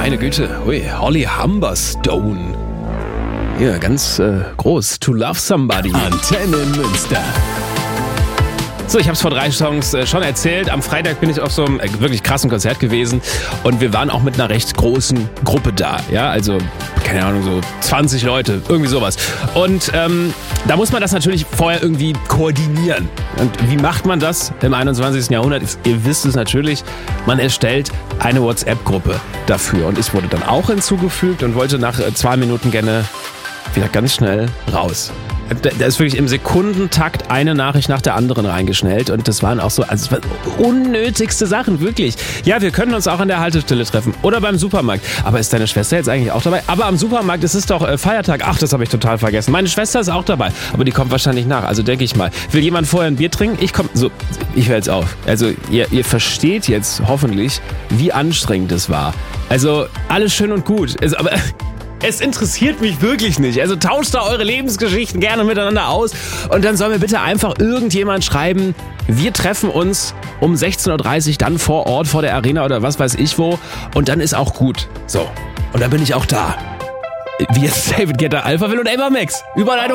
meine Güte. Ui, Holly Humberstone. Ja, ganz groß. To Love Somebody. Antenne Münster. So, ich habe es vor 3 Songs schon erzählt. Am Freitag bin ich auf so einem wirklich krassen Konzert gewesen und wir waren auch mit einer recht großen Gruppe da. Ja, also, keine Ahnung, so 20 Leute, irgendwie sowas. Und da muss man das natürlich vorher irgendwie koordinieren. Und wie macht man das im 21. Jahrhundert? Ihr wisst es natürlich, man erstellt eine WhatsApp-Gruppe dafür. Und ich wurde dann auch hinzugefügt und wollte nach 2 Minuten gerne wieder ganz schnell raus. Da ist wirklich im Sekundentakt eine Nachricht nach der anderen reingeschnellt und das waren auch so, also es waren unnötigste Sachen, wirklich. Ja, wir können uns auch an der Haltestelle treffen oder beim Supermarkt. Aber ist deine Schwester jetzt eigentlich auch dabei? Aber am Supermarkt, es ist doch Feiertag. Ach, das habe ich total vergessen. Meine Schwester ist auch dabei, aber die kommt wahrscheinlich nach, also denke ich mal. Will jemand vorher ein Bier trinken? Ich höre jetzt auf. Also ihr versteht jetzt hoffentlich, wie anstrengend es war. Also alles schön und gut, aber... Es interessiert mich wirklich nicht. Also tauscht da eure Lebensgeschichten gerne miteinander aus. Und dann soll mir bitte einfach irgendjemand schreiben, wir treffen uns um 16.30 Uhr dann vor Ort, vor der Arena oder was weiß ich wo. Und dann ist auch gut. So. Und dann bin ich auch da. Wie jetzt David Guetta, Alphaville und Ava Max. Überleitung.